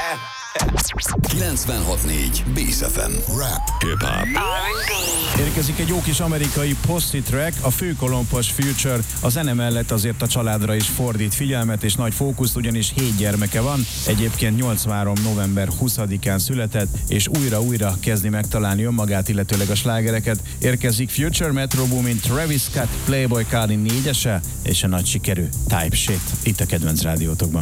96.4 Bész FM. Rap, hip-hop. Érkezik egy jó kis amerikai post track, a főkolompos Future. A zene mellett azért a családra is fordít figyelmet és nagy fókuszt, ugyanis 7 gyermeke van. Egyébként 83. november 20-án született, és újra kezdi megtalálni önmagát, illetőleg a slágereket. Érkezik Future, Metro Boomin, Travis Scott, Playboy Cardi 4-ese és a nagy sikerű Type Shit. Itt a kedvenc rádiótokban.